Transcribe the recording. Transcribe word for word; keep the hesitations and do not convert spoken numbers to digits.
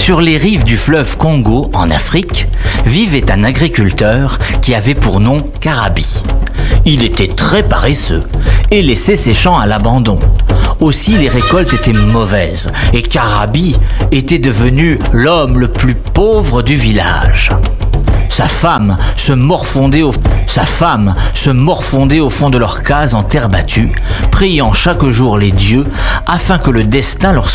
Sur les rives du fleuve Congo, en Afrique, vivait un agriculteur qui avait pour nom Karabi. Il était très paresseux et laissait ses champs à l'abandon. Aussi les récoltes étaient mauvaises et Karabi était devenu l'homme le plus pauvre du village. Sa femme se morfondait au, sa femme se morfondait au fond de leur case en terre battue, priant chaque jour les dieux afin que le destin leur